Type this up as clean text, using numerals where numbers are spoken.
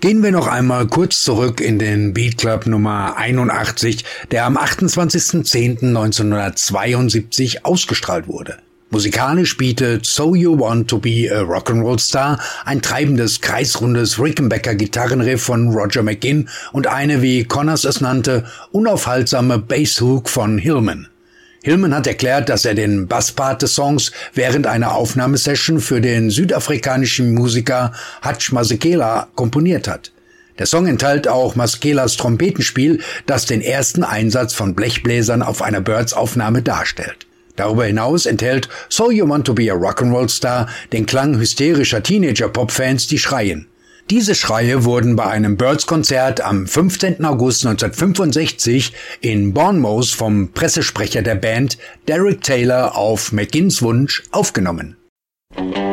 Gehen wir noch einmal kurz zurück in den Beat Club Nummer 81, der am 28.10.1972 ausgestrahlt wurde. Musikalisch bietet So You Want to Be a Rock'n'Roll Star ein treibendes, kreisrundes Rickenbacker-Gitarrenriff von Roger McGuinn und eine, wie Connors es nannte, unaufhaltsame Basshook von Hillman. Hillman hat erklärt, dass er den Basspart des Songs während einer Aufnahmesession für den südafrikanischen Musiker Hutch Masekela komponiert hat. Der Song enthält auch Masekelas Trompetenspiel, das den ersten Einsatz von Blechbläsern auf einer Byrds-Aufnahme darstellt. Darüber hinaus enthält So You Want to Be a Rock'n'Roll Star den Klang hysterischer Teenager-Pop-Fans, die schreien. Diese Schreie wurden bei einem Byrds-Konzert am 15. August 1965 in Bournemouth vom Pressesprecher der Band Derek Taylor auf McGuinns Wunsch aufgenommen.